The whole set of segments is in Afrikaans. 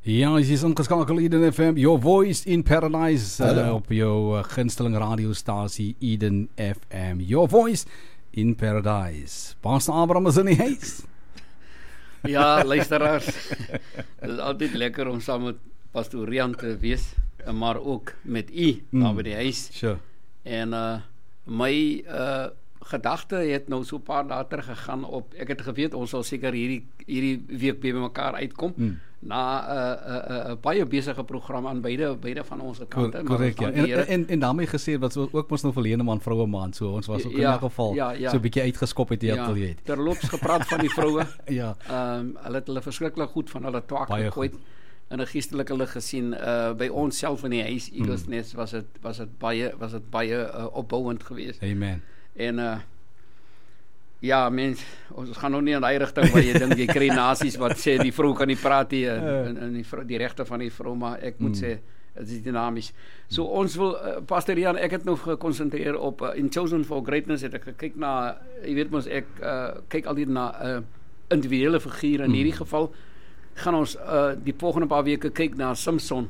Ja, jy is ingeskakel Eden FM, your voice in paradise, op jou gunsteling radiostasie Eden FM, your voice in paradise. Pastor Abraham is in die huis. Ja, luisteraars, het is altyd lekker om saam met Pastor Rian te wees, maar ook met u, daar by die huis. Sure. En my gedagte het nou so 'n paar dae terug gegaan op, ek het geweet, ons sal seker hierdie week by mekaar uitkom, na 'n baie besige program aan beide van ons kante. Korrek, ja. En daarmee gesê, wat ook ons nou verlede maand vroue maand, so ons was ook in elk geval so 'n bietjie uitgeskop het die atelier. Terloops gepraat van die vroue. Ja. Hulle het hulle verskriklik goed van hulle twak gegooi. In 'n geestelike lig gesien, by ons self in die huis, Eagles Nest, was dit baie opbouend geweest. Amen. En ja, mens, ons gaan nou nie in daai rigting waar jy dink jy kry nasies wat sê die vrou kan nie praat nie, en die regte van die vrou, maar ek moet sê dit is dinamies. So ons wil, Pastor Rian, ek het nou gekonsentreer op In Chosen for Greatness, het ek gekyk na, jy weet mos, ek kyk altyd na individuele figure. In hierdie geval gaan ons die volgende paar weke kyk na Samson.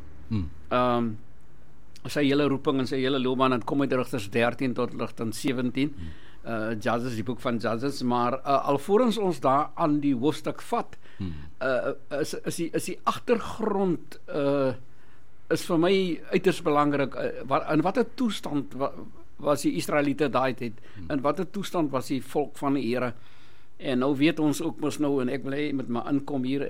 Sy hele roeping en sy hele loopbaan, en kom uit Rigters 13 tot Rigters 17. Judges, die boek van Judges, maar alvorens ons daar aan die hoofstuk vat, is die agtergrond is vir my uiters belangrik. In watter toestand was die Israeliete daai tyd? In watter toestand was die volk van die Here? En nou weet ons ook mos nou, en ek wil hê met my inkom hier,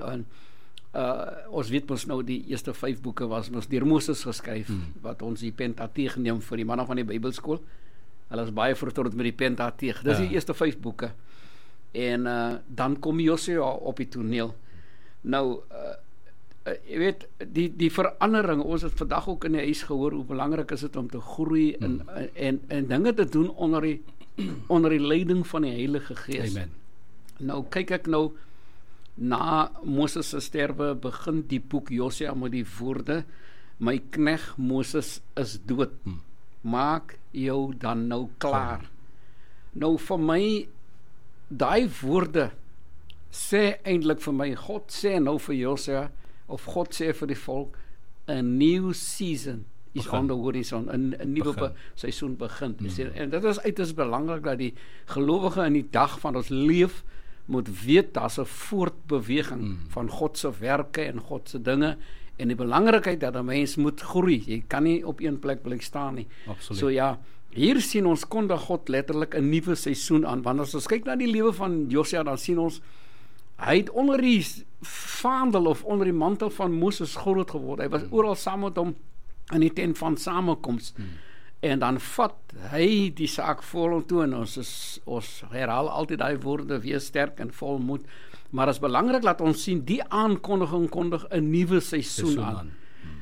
ons weet mos nou, die eerste 5 boeke was mos deur Moses geskryf, wat ons die Pentateeg neem vir die manne van die Bybelskool. Hulle is baie vertroud met die Pentateeg. Dis die eerste 5 boeke. En dan kom Josua op die toneel. Nou, jy weet, die verandering, ons het vandag ook in die huis gehoor, hoe belangrik is dit om te groei en dinge te doen onder die leiding van die Heilige Gees. Amen. Nou kyk ek nou, na Moses se sterwe begin die boek Josua met die woorde, my knegt Moses is dood. Maak jou dan nou klaar. Nou vir my, daai woorde sê eintlik vir my, God sê nou vir Josua, of God sê vir die volk, a new season is on the horizon, 'n nuwe seisoen begin. En dit is uiters belangrik dat die gelowige in die dag van ons leef moet weet, daar's 'n voortbeweging van God se werke en God se dinge, en die belangrikheid dat 'n mens moet groei. Jy kan nie op een plek bly staan nie. Absoluut. So ja, hier sien ons kondig God letterlik 'n nuwe seisoen aan. Want as ons kyk na die lewe van Josua, dan sien ons, hy het onder die vaandel of onder die mantel van Moses groot geword. Hy was oral saam met hom in die tent van samekoms. En dan vat hy die saak vorentoe, en ons herhaal altyd daai woorde, wees sterk en vol moed. Maar het is belangrik dat ons sien, die aankondiging kondig 'n nuwe seisoen aan.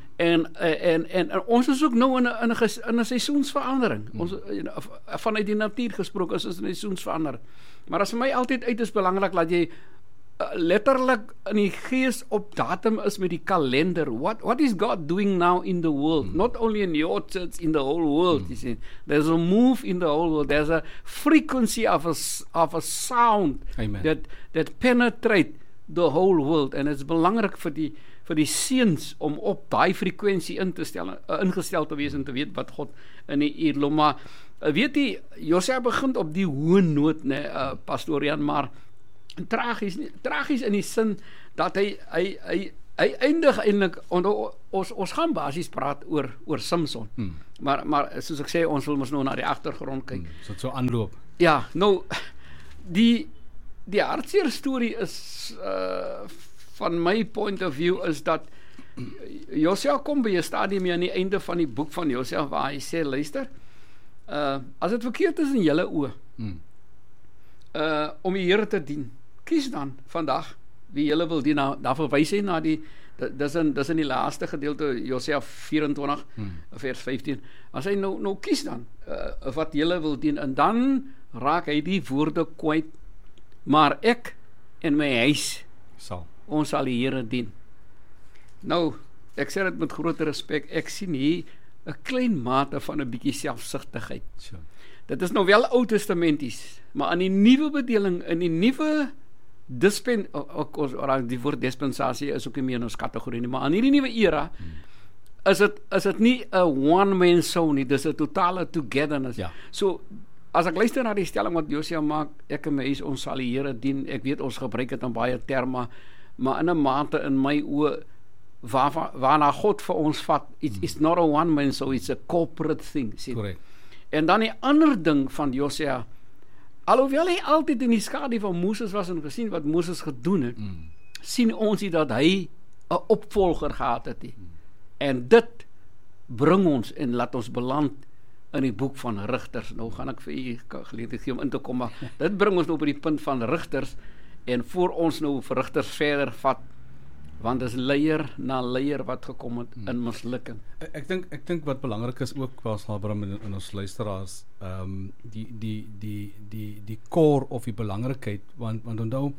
En ons is ook nou in 'n seisoensverandering. Ons, vanuit die natuur gesproke is 'n seisoensverandering. Maar as vir my altyd uit is belangrik dat jy letterlik in die gees op datum is met die kalender. What is God doing now in the world? Not only in your church, in the whole world. You see, there's a move in the whole world. There's a frequency of a sound that penetrate the whole world. En het is belangrik vir die seuns om op daai frekwensie ingestel te wees en te weet wat God in die uur loop. Maar weet jy, Josua begin op die hoë noot, Pastor Jan, maar tragies in die sin dat hy eindig eintlik, ons gaan basies praat oor Samson, maar soos ek sê, ons wil ons nou na die agtergrond kyk. So dit so aanloop. Ja, nou, die hartseer storie is, van my point of view, is dat Josua kom by 'n stadium aan die einde van die boek van Josua, waar hy sê, luister, as dit verkeerd is in julle oë, om die Here te dien, kies dan vandag wie julle wil dien. Daar verwys hy na dis in die laaste gedeelte, Josua 24, vers 15. As hy nou kies dan, wat julle wil dien, en dan raak hy die woorde kwyt, maar ek en my huis, ons sal die Here dien. Nou, ek sê dit met groot respek, ek sien hier 'n klein mate van 'n bietjie selfsugtigheid. Dit is nou wel Ou Testamenties, maar in die nuwe bedeling, in die nuwe die woord dispensasie is ook nie meer in ons kategorie nie, maar in hierdie nuwe era is dit nie 'n one man show nie, dis 'n totale togetherness. Ja. So as ek luister na die stelling wat Josia maak, ek en my huis, ons sal die Here dien. Ek weet ons gebruik dit in baie terme, maar in 'n mate in my oë waarna God vir ons vat, it's not a one man show, it's a corporate thing. Correct. En dan die ander ding van Josia, alhoewel hy altyd in die skadu van Moses was en gesien wat Moses gedoen het, sien ons nie dat hy 'n opvolger gehad het nie. En dit bring ons en laat ons beland in die boek van Rigters. Nou gaan ek vir u geleentheid gee om in te kom, maar dit bring ons nou op die punt van Rigters, en voor ons nou vir Rigters verder vat, want dis leier na leier wat gekom het in mislukking. Ek dink wat belangrik is ook, Abraham, in ons luisteraars, die core of die belangrikheid, want onthou,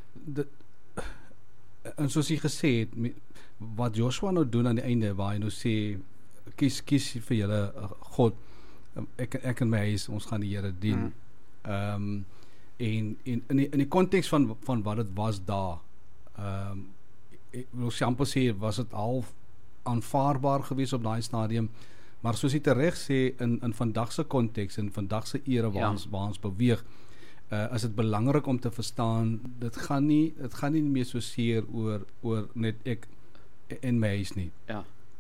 en soos hy gesê het, wat Joshua nou doen aan die einde, waar hy nou sê, kies vir julle God, ek en my huis, ons gaan die Here dien. En in die konteks van wat dit was daar, ek wil amper sê, was dit half aanvaarbaar gewees op daai stadium, maar soos hy terecht sê, in vandagse konteks, in vandagse era waar ons beweeg, is dit belangrik om te verstaan, dit gaan nie meer so seer oor net ek en my huis nie. Ja.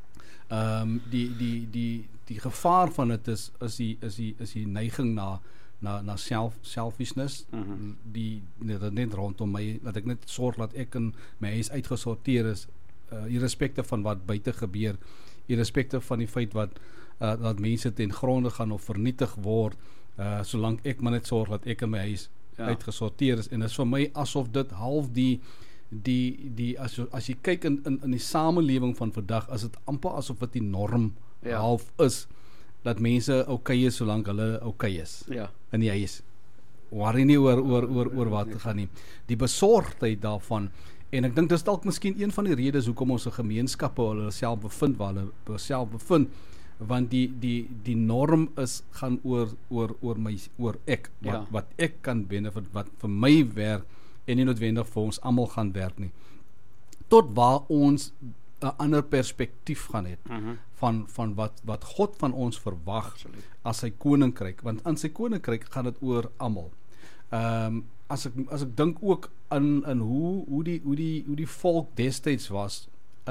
Die gevaar van dit is die neiging na selfishness, dat net rondom my, dat ek net sorg dat ek in my huis uitgesorteer is, irrespecte van wat buite gebeur, irrespecte van die feit dat mense ten gronde gaan of vernietig word, solank ek maar net sorg dat ek in my huis uitgesorteer is. En dit is vir my asof dit half as jy kyk in die samelewing van vandag, is dit amper asof dit die norm half is, dat mense okay is solank hulle okay is. Ja. In die huis. Worry nie oor wat gaan nie. Die besorgdheid daarvan, en ek dink dis dalk miskien een van die redes hoekom ons gemeenskappe hulle self bevind waar hulle self bevind, want die norm gaan oor ek, wat ek kan benefit, wat vir my werk, en nie noodwendig vir ons almal gaan werk nie. Tot waar ons 'n ander perspektief gaan het, van wat God van ons verwag, as sy koninkryk, want aan sy koninkryk gaan dit oor almal. As ek dink ook aan hoe die volk destyds was,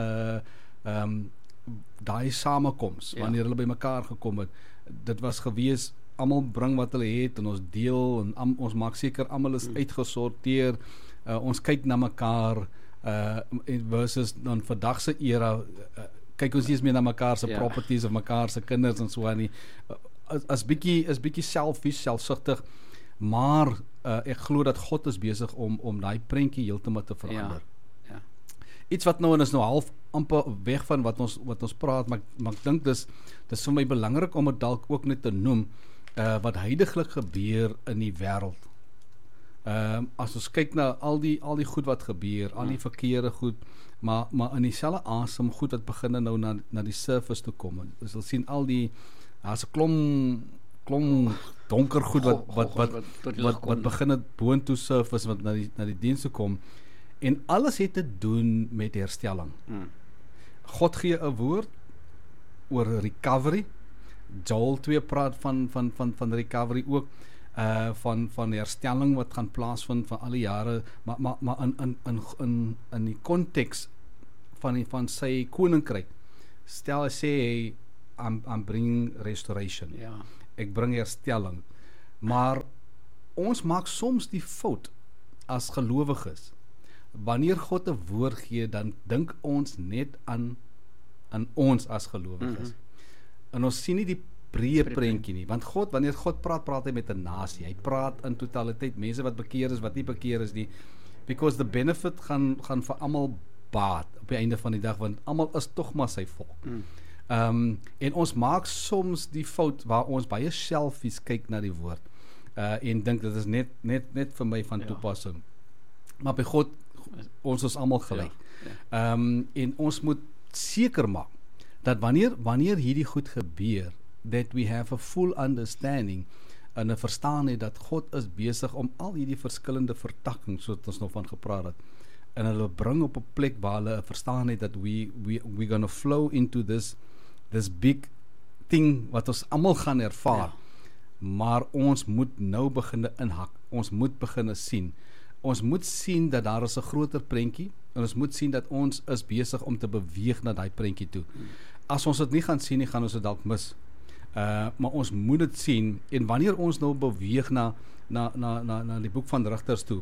daai samekoms, wanneer hulle by mekaar gekom het, dit was gewees, almal bring wat hulle het, en ons deel, en ons maak seker almal is uitgesorteer, ons kyk na mekaar, versus dan vandagse era, kyk ons nie eens meer na mekaar se properties, of mekaar se kinders, en so aan nie, is bietjie selfish, selfsugtig, maar ek glo dat God is besig om daai prentjie heeltemal te verander. Ja. Iets wat nou, en is nou half amper weg van wat ons praat, maar ek dink dis vir my belangrik om dit dalk ook net te noem, wat huidiglik gebeur in die wêreld. As ons kyk na al die goed wat gebeur, al die verkeerde goed, maar in dieselfde asem goed wat begin nou na die surface toe kom. Ons sal sien daar's 'n klomp donker goed wat begin het boontoe surface, wat na die diens toe kom, en alles het te doen met herstelling. God gee 'n woord oor recovery. Joel 2 praat van recovery ook, van herstelling wat gaan plaasvind van al die jare, maar in die konteks van sy koninkryk, stel hy sê, I'm bringing restoration. Ja. Ek bring herstelling. Maar ons maak soms die fout as gelowiges. Wanneer God 'n woord gee, dan dink ons net aan ons as gelowiges. En ons sien nie die breë prentjie nie, want wanneer God praat hy met 'n nasie. Hy praat in totaliteit, mense wat bekeer is, wat nie bekeer is nie, because the benefit gaan vir almal baat op die einde van die dag, want almal is tog maar sy volk. En ons maak soms die fout waar ons baie selfies kyk na die woord, en dink dit is net vir my van toepassing. Maar by God, ons is almal gelyk. En ons moet seker maak dat wanneer hierdie goed gebeur, that we have a full understanding en 'n verstaan het dat God is besig om al hierdie verskillende vertakkings wat ons nou van gepraat het, en hulle bring op 'n plek waar hulle verstaan het dat we gonna flow into this big thing wat ons almal gaan ervaar. Maar ons moet nou begin inhak. Ons moet begin sien. Ons moet sien dat daar is 'n groter prentjie, en ons moet sien dat ons is besig om te beweeg na daai prentjie toe. As ons dit nie gaan sien nie, gaan ons dit dalk mis. Maar ons moet dit sien, en wanneer ons nou beweeg na die boek van Rigters toe,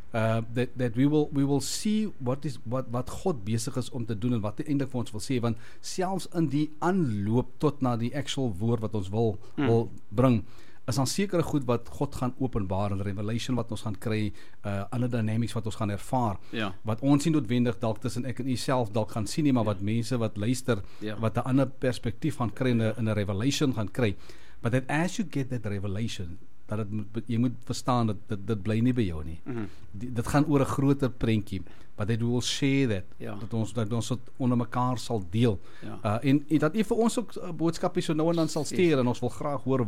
that we will see wat God besig is om te doen, en wat hy eintlik vir ons wil sê, want selfs in die aanloop tot na die actual woord wat ons wil bring, is dan sekere goed wat God gaan openbaar, en revelation wat ons gaan kry, ander dynamics wat ons gaan ervaar, wat ons nie noodwendig dalk tussen ek en u self dalk gaan sien nie, maar wat mense wat luister, wat 'n ander perspektief gaan kry, in 'n revelation gaan kry. But that as you get that revelation, dat jy moet verstaan dat dit bly nie by jou nie. Dit gaan oor 'n groter prentjie, but they will share that, dat ons dit onder mekaar sal deel. En dat u vir ons ook boodskappe so nou en dan sal stuur, en ons wil graag hoor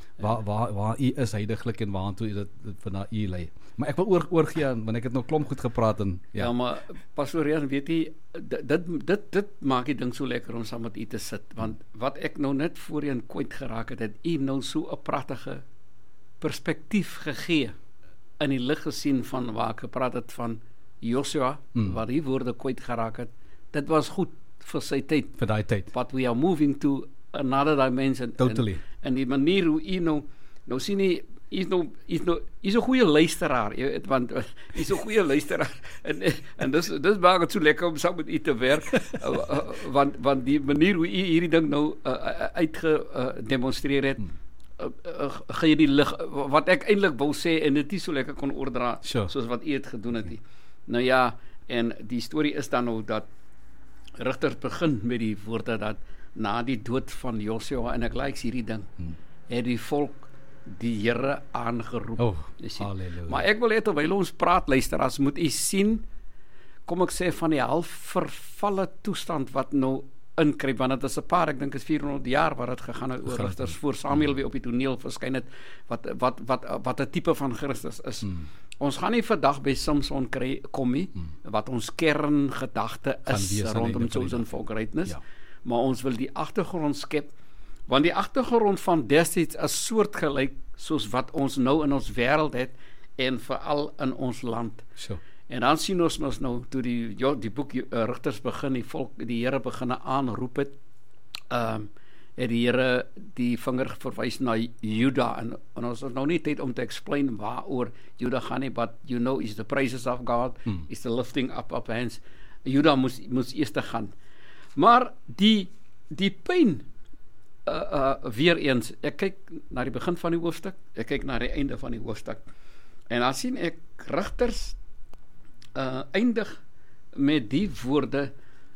waar u is heiliglik, en waartoe u dit na u lei. Maar ek wil oorgee, want ek het nou klomp goed gepraat, en ja, maar Pastor Rian, weet jy, dit maak die ding so lekker om saam met u te sit, want wat ek nou net voorheen kwyt geraak het u nou so 'n pragtige perspektief gegee, in die lig gesien van waar ek gepraat het van Joshua, waar die woorde kwyt geraak het. Dit was goed vir sy tyd. Vir daai tyd. But we are moving to another dimension. Totally. En die manier hoe u nou sien hy, hy's 'n goeie luisteraar, jy weet, want hy's 'n goeie luisteraar, en dis maak dit so lekker om saam met u te werk, want die manier hoe u hierdie ding nou uitgedemonstreer het, gee die lig, wat ek eintlik wou sê, en dit nie so lekker kon oordra, soos wat u het gedoen het nie. Nou ja, en die storie is dan nou, dat Rigters begin met die woorde, dat na die dood van Joshua, en ek likes hierdie ding, het die volk die Here aangeroep. Halleluja. Maar ek wil hê, terwyl ons praat, luisteraars, moet u sien, kom ek sê, van die half vervalle toestand wat nou inkryp, want dit is 'n paar, ek dink is 400 jaar wat dit gegaan het oor Rigters, voor Samuel weer op die toneel verskyn het, wat 'n tipe van Christus is. Ons gaan nie vandag by Samson kom nie, wat ons kerngedagte is rondom chosen for greatness, maar ons wil die agtergrond skep, want die agtergrond van destyds is soortgelyk soos wat ons nou in ons wêreld het, en veral in ons land. En dan sien ons nou, toe die boek Rigters begin, die volk, die Here begin aanroep het, het die Here die vinger verwys na Juda, en ons het nou nie tyd om te explain waaroor Juda gaan nie, but you know, is the praises of God, is the lifting up of hands. Juda moes eers gaan. Maar die pyn, weer eens, ek kyk na die begin van die hoofstuk, ek kyk na die einde van die hoofstuk, en dan sien ek Rigters eindig met die woorde,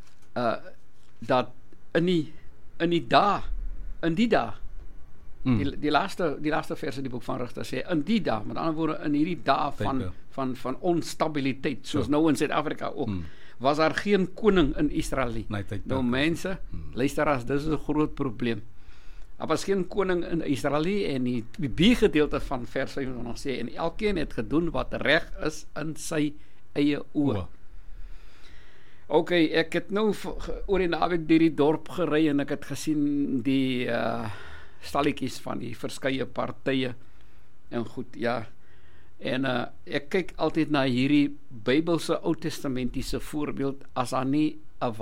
dat in die dae, die laaste vers in die boek van Rigters sê, in die dae, met ander woorde, in hierdie dae van onstabiliteit, soos nou in Suid-Afrika ook, was daar geen koning in Israel nie. Nou mense, luisteraars, dis 'n groot probleem. Daar was geen koning in Israel nie, en die B-gedeelte van vers 25 sê, en elkeen het gedoen wat reg is in sy eie oë. Ok, ek het nou oor die naweek deur die dorp gery, en ek het gesien die stalletjies van die verskeie partye, en goed, ja, en ek kyk altyd na hierdie Bybelse Ou Testamentiese voorbeeld, as daar nie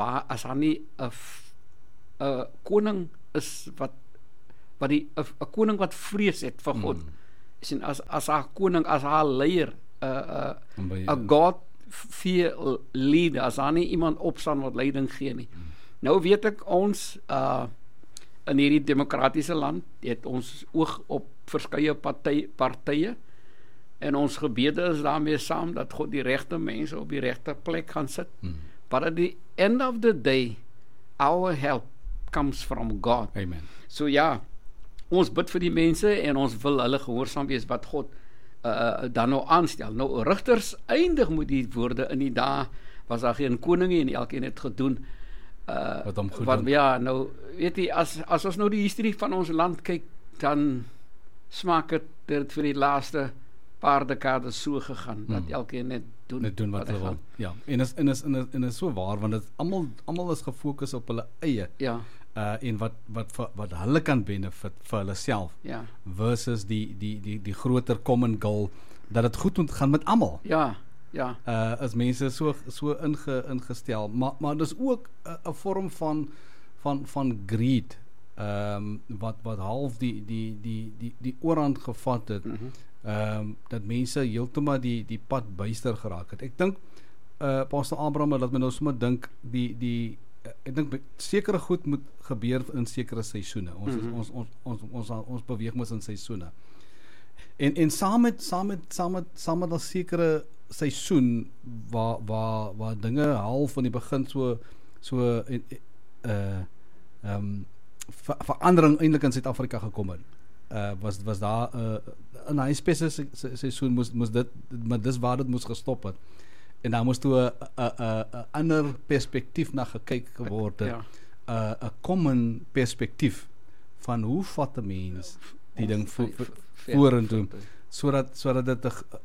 'n koning is wat 'n koning wat vrees het vir God, sien, as haar koning, as haar leier, 'n God fear leader, as daar nie iemand opstaan wat leiding gee nie. Nou weet ek, ons in hierdie demokratiese land het ons oog op verskeie partye, en ons gebede is daarmee saam dat God die regte mense op die regte plek gaan sit. But at the end of the day, our help comes from God. Amen. So ja, ons bid vir die mense, en ons wil hulle gehoorsaam wees wat God dan nou aanstel. Nou, Rigters eindig met die woorde, in die dae was daar geen koning nie, en elkeen het gedoen wat hom goed doen. Ja, nou, weet jy, as ons nou die historie van ons land kyk, dan smaak het vir die laaste paar dekades so gegaan, dat elkeen net doen wat hulle wil. Ja, en is so waar, want dit almal is gefokus op hulle eie. Ja. En wat hulle kan benefit vir hulle self, Ja. versus die groter common goal, dat dit goed moet gaan met almal. Ja. As mense so ingestel, maar dis ook 'n vorm van greed, wat half die oorhand gevat het, dat mense heeltemal die pad byster geraak het. Ek dink Pastor Abraham, laat my nou sommer dink, ek dink sekere goed moet gebeur in sekere seisoene. Ons beweeg mos in seisoene. En saam met 'n sekere seisoen waar dinge half van die begin so verandering eintlik in Suid-Afrika gekom het. Was daar 'n hy spesifieke seisoen moes dit, maar dis waar dit moes gestop het. En daar moes toe 'n ander perspektief na gekyk geword het. 'n common perspektief van hoe vat 'n mens die ding vorentoe, sodat dit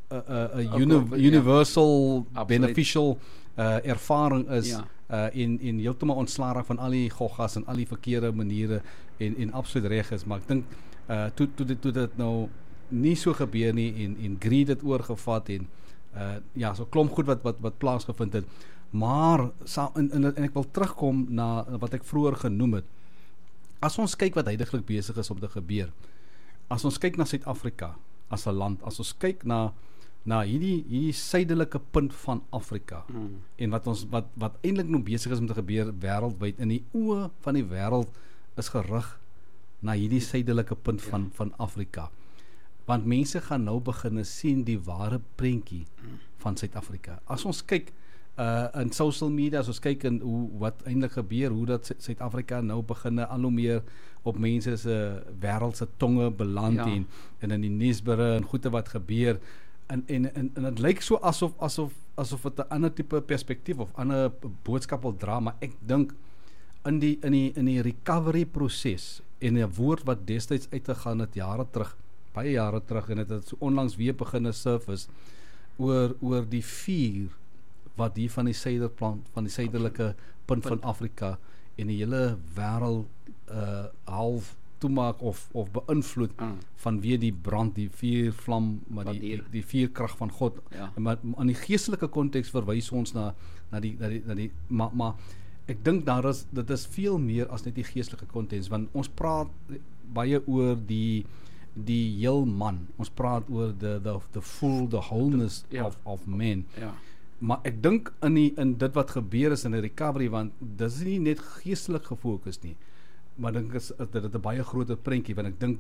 'n universal beneficial ervaring is, en heeltemal ontslae van al die goggas en al die verkeerde maniere en absoluut reg is. Maar ek dink toe dit nou nie so gebeur nie, en greed het oorgevat, en so klomp goed wat plaasgevind het. Maar en ek wil terugkom na wat ek vroeër genoem het. As ons kyk wat heidaglik besig is om te gebeur, as ons kyk na Suid-Afrika as 'n land, as ons kyk na hierdie suidelike punt van Afrika, en wat eintlik nou besig is om te gebeur wêreldwyd, in die oë van die wêreld is gerig na hierdie suidelike punt van Afrika. Want mense gaan nou begin sien die ware prentjie van Suid-Afrika. As ons kyk in social media, as ons kyk in wat eintlik gebeur, hoe dat Suid-Afrika nou begin al hoe meer op mense se wêreldse tonge beland, en in die nuusbere en goeie wat gebeur, en dit lyk so asof dit 'n ander tipe perspektief of ander boodskap wil dra, maar ek dink in die recovery proses, en 'n woord wat destyds uitgegaan het baie jare terug, en dit het so onlangs weer begin surface oor die vuur wat hier van die suidelike punt van Afrika en die hele wêreld half toemaak of beïnvloed vanweë die brand, die vuurvlam, maar die vuurkrag van God. Maar in die geestelike konteks verwys ons na die maar ek dink dit is veel meer as net die geestelike konteks, want ons praat baie oor die heel man. Ons praat oor the wholeness of man. Maar ek dink in dit wat gebeur is in die recovery, want dit is nie net geestelik gefokus nie, maar dink dat dit 'n baie groter prentjie, want ek dink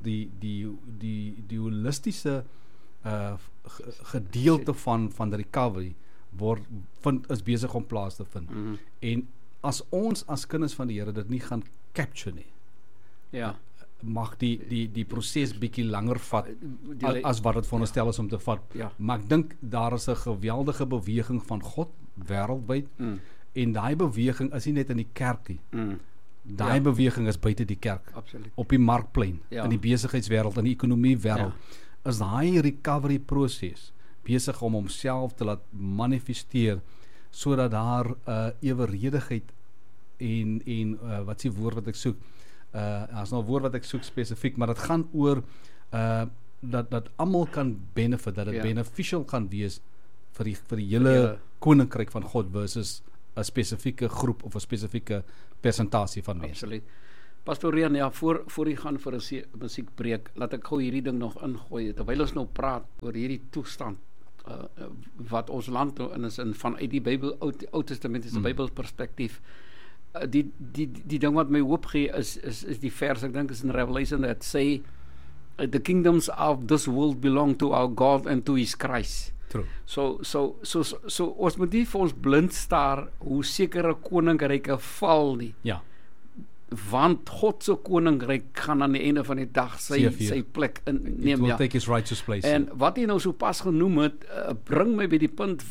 die holistiese gedeelte van die recovery is besig om plaas te vind. En as ons as kinders van die Here dit nie gaan capture nie, mag die proses bietjie langer vat as wat dit veronderstel is om te vat. Maar ek dink daar is 'n geweldige beweging van God wêreldwyd, en daai beweging is nie net in die kerk nie. Daai beweging is buite die kerk. Absoluut. Op die markplein, in die besigheidswêreld, in die ekonomiewêreld. Is daai recovery proses besig om homself te laat manifesteer, sodat daar eweredigheid en wat is die woord wat ek soek? As nou 'n woord wat ek soek spesifiek, maar dit gaan oor dat almal kan benefit, dat dit beneficial kan wees vir die hele koninkryk van God versus 'n spesifieke groep of 'n spesifieke persentasie van mense. Absoluut. Pastor Rian, voor jy gaan vir 'n musiekbreek, laat ek gou hierdie ding nog ingooi, terwyl ons nou praat oor hierdie toestand wat ons land nou in is, vanuit die Bybel, Ou Testamentiese Bybelperspektief. Die ding wat my hoop gee is die vers, ek dink is in Revelation, that say the kingdoms of this world belong to our God and to his Christ. True. So ons moet nie vir ons blind staar hoe sekere koninkryke val nie. Want God se koninkryk gaan aan die einde van die dag sy plek inneem. It will take his righteous place. En wat hy nou so pas genoem het, bring my by die punt